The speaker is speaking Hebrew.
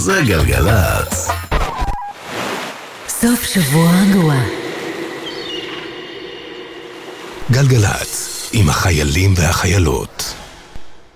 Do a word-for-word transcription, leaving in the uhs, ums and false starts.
זה גלגלצ. סוף שבוע רגוע. גלגלצ, עם החיילים והחיילות.